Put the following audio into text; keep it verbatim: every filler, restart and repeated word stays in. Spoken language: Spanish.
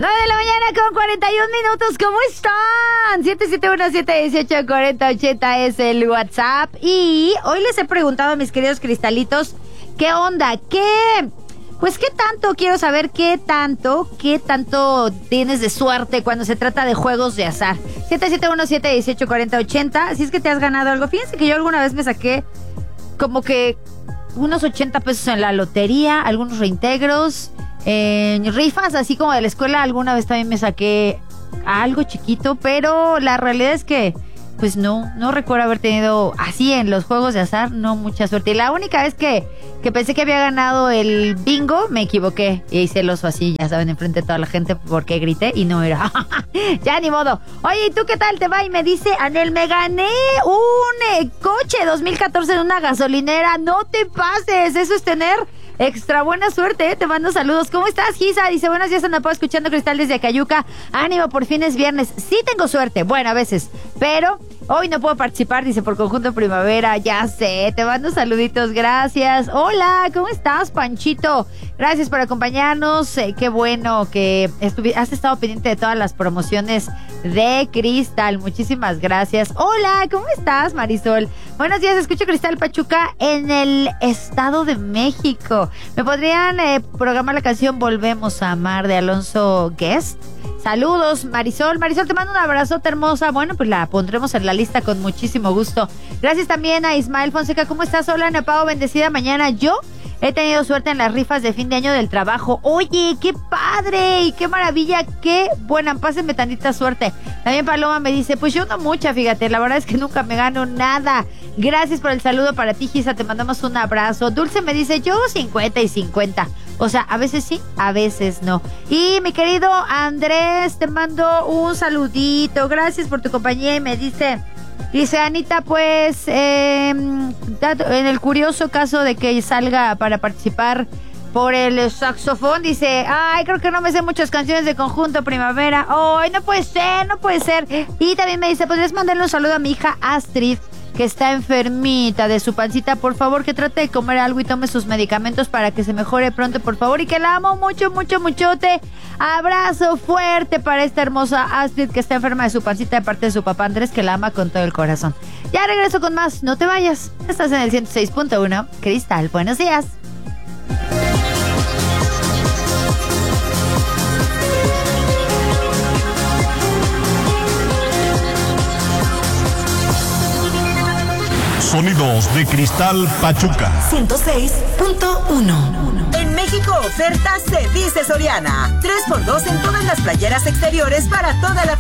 nueve de la mañana con cuarenta y un minutos, ¿cómo están? siete siete uno, siete uno ocho, cuatro cero ocho cero es el WhatsApp. Y hoy les he preguntado a mis queridos cristalitos, ¿qué onda? ¿Qué? Pues qué tanto, quiero saber qué tanto, qué tanto tienes de suerte cuando se trata de juegos de azar. siete siete uno, siete uno ocho, cuatro cero ocho cero, si es que te has ganado algo. Fíjense que yo alguna vez me saqué como que unos ochenta pesos en la lotería, algunos reintegros, en rifas, así como de la escuela. Alguna vez también me saqué algo chiquito, pero la realidad es que pues no, no recuerdo haber tenido así en los juegos de azar, no mucha suerte. Y la única vez que, que pensé que había ganado el bingo, me equivoqué y hice el oso así, ya saben, enfrente de toda la gente porque grité y no era. Ya ni modo. Oye, ¿y tú qué tal te va? Y me dice Anel, me gané un eh, coche dos mil catorce en una gasolinera. No te pases, eso es tener extra buena suerte, ¿eh? Te mando saludos. ¿Cómo estás, Gisa? Dice, buenos días, Ana Pau, escuchando Cristal desde Acayuca. Ánimo, por fin es viernes. Sí tengo suerte, bueno, a veces, pero hoy no puedo participar, dice, por Conjunto Primavera. Ya sé, te mando saluditos, gracias. Hola, ¿cómo estás, Panchito? Gracias por acompañarnos. Eh, qué bueno que estuvi- has estado pendiente de todas las promociones de Cristal. Muchísimas gracias. Hola, ¿cómo estás, Marisol? Buenos días, escucho Cristal Pachuca en el Estado de México. ¿Me podrían eh, programar la canción Volvemos a Amar de Alonso Guest? Saludos, Marisol. Marisol, te mando un abrazote, hermosa. Bueno, pues la pondremos en la lista con muchísimo gusto. Gracias también a Ismael Fonseca. ¿Cómo estás? Hola, Ana Pau, bendecida mañana. Yo he tenido suerte en las rifas de fin de año del trabajo. Oye, qué padre y qué maravilla, qué buena. Pásenme tantita suerte. También Paloma me dice, pues yo no mucha, fíjate. La verdad es que nunca me gano nada. Gracias por el saludo para ti, Gisa. Te mandamos un abrazo. Dulce me dice, yo cincuenta y cincuenta. O sea, a veces sí, a veces no. Y mi querido Andrés, te mando un saludito. Gracias por tu compañía. Y me dice, dice Anita, pues, eh, en el curioso caso de que salga para participar por el saxofón, dice, ay, creo que no me sé muchas canciones de Conjunto Primavera. Ay, no puede ser, no puede ser. Y también me dice, ¿podrías mandarle un saludo a mi hija Astrid, que está enfermita de su pancita? Por favor, que trate de comer algo y tome sus medicamentos para que se mejore pronto, por favor, y que la amo mucho, mucho, muchote. Abrazo fuerte para esta hermosa Astrid, que está enferma de su pancita, de parte de su papá Andrés, que la ama con todo el corazón. Ya regreso con más, no te vayas. Estás en el ciento seis punto uno, Cristal, buenos días. Sonidos de Cristal Pachuca. ciento seis punto uno. En México, oferta se dice Soriana. tres por dos en todas las playeras exteriores para toda la familia.